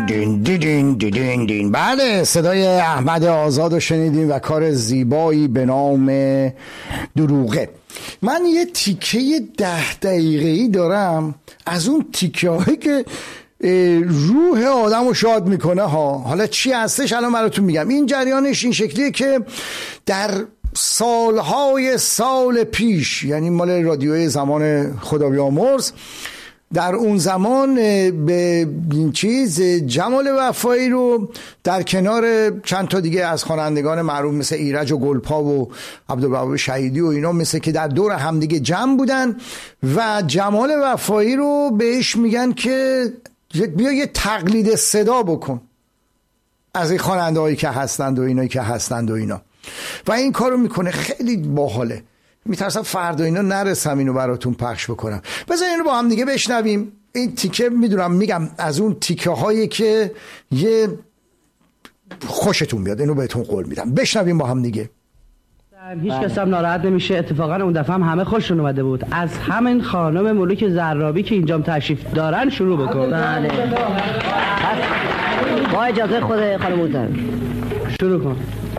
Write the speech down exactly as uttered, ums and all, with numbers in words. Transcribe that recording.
دین دین دین دین دین. بله، صدای احمد آزاد رو شنیدیم و کار زیبایی به نام دروغه. من یه تیکه ده دقیقه‌ای دارم از اون تیکه هایی که روح آدم رو شاد میکنه ها. حالا چی هستش الان براتون میگم. این جریانش این شکلیه که در سالهای سال پیش، یعنی مال رادیوی زمان خدا بیامرز، در اون زمان به این چیز جمال وفایی رو در کنار چند تا دیگه از خوانندگان معروف مثل ایرج و گلپا و عبدالوهاب شهیدی و اینا، مثل که در دور همدیگه جمع بودن و جمال وفایی رو بهش میگن که بیا یه تقلید صدا بکن از این خواننده هایی که هستند و اینایی که هستند و اینا، و این کارو میکنه. خیلی باحاله. میترسم فردا اینا نرسم اینو براتون پخش بکنم. بذار اینو با هم دیگه بشنویم. این تیکه میدونم میگم از اون تیکه هایی که یه خوشتون بیاد، اینو بهتون قول میدم. بشنویم با هم دیگه. هیچ کس هم ناراحت نمیشه. اتفاقا اون دفعه هم همه خوششون اومده بود. از همین خانم ملوک زرابی که اینجا تشریف دارن شروع بکن. بله. با اجازه خود خانم محترم شروع کن.